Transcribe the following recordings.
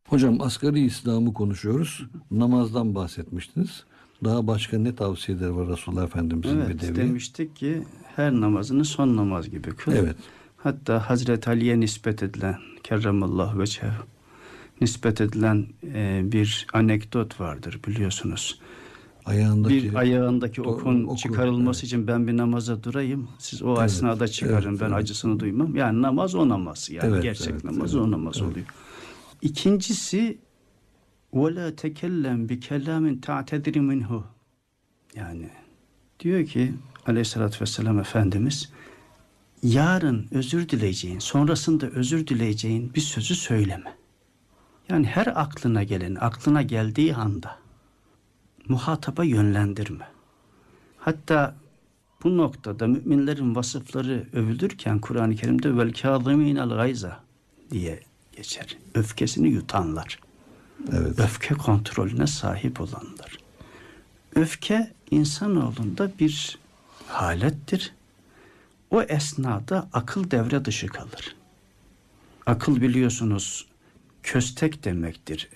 Hocam asgari İslam'ı konuşuyoruz. Namazdan bahsetmiştiniz. Daha başka ne tavsiyeler var Resulullah Efendimizin Evet, bedevi? demiştik ki her namazını son namaz gibi kıl. Evet. Hatta Hazreti Ali'ye nispet edilen, kerremallahu veçhehu, nispet edilen bir anekdot vardır biliyorsunuz. Bir ayağındaki okun çıkarılması için ben bir namaza durayım. Siz o esnada çıkarın. Ben acısını duymam. Yani namaz o namaz. Yani gerçek namaz o namaz oluyor. İkincisi وَلَا تَكَلَّمْ بِكَلَّامٍ تَعْتَذِرِ مِنْهُ. Yani diyor ki Aleyhisselatü Vesselam Efendimiz, yarın özür dileyeceğin, sonrasında özür dileyeceğin bir sözü söyleme. Yani her aklına geldiği anda muhataba yönlendirme. Hatta bu noktada müminlerin vasıfları övülürken Kur'an-ı Kerim'de vel kâzimînel gayza diye geçer. Öfkesini yutanlar. Evet. Öfke kontrolüne sahip olanlar. Öfke insanoğlunda bir halettir. O esnada akıl devre dışı kalır. Akıl biliyorsunuz köstek demektir.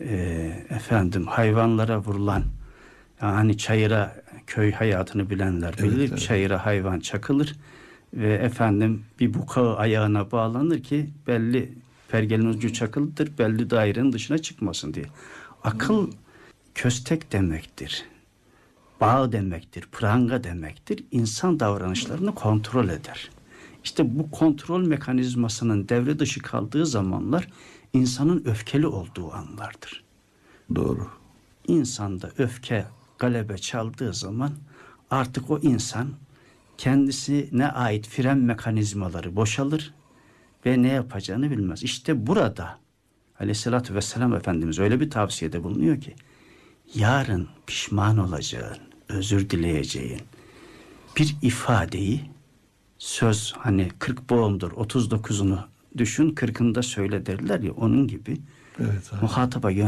Hayvanlara vurulan, yani çayıra, köy hayatını bilenler bilir. Evet. Çayıra hayvan çakılır ve bir bukağı ayağına bağlanır ki belli pergelin ucu çakılıdır, belli dairenin dışına çıkmasın diye. Akıl köstek demektir. Bağ demektir, pranga demektir. İnsan davranışlarını kontrol eder. İşte bu kontrol mekanizmasının devre dışı kaldığı zamanlar insanın öfkeli olduğu anlardır. Doğru. İnsanda öfke galebe çaldığı zaman artık o insan kendisine ait fren mekanizmaları boşalır ve ne yapacağını bilmez. İşte burada Aleyhisselatü Vesselam Efendimiz öyle bir tavsiyede bulunuyor ki yarın pişman olacağın, özür dileyeceğin bir ifadeyi, söz 40 boğumdur, 39'unu düşün, 40'ını da söyle derler ya, onun gibi muhataba